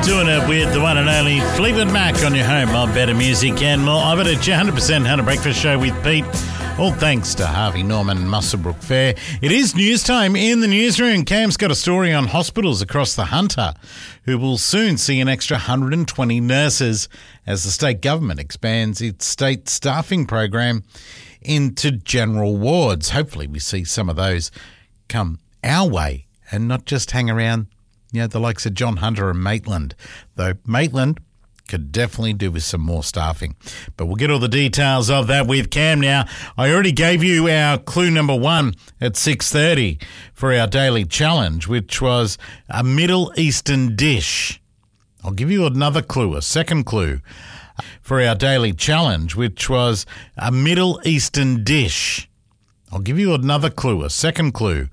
Doing it with the one and only Fleetwood Mac on your home of better music and more. I've got a 100% Hunter Breakfast Show with Pete. All thanks to Harvey Norman Muswellbrook Fair. It is news time in the newsroom. Cam's got a story on hospitals across the Hunter who will soon see an extra 120 nurses as the state government expands its state staffing program into general wards. Hopefully we see some of those come our way and not just hang around, the likes of John Hunter and Maitland. Though Maitland could definitely do with some more staffing. But we'll get all the details of that with Cam now. I already gave you our clue number 1 at 6:30 for our daily challenge, which was a Middle Eastern dish. I'll give you another clue, a second clue, for our daily challenge, which was a Middle Eastern dish. I'll give you another clue, a second clue,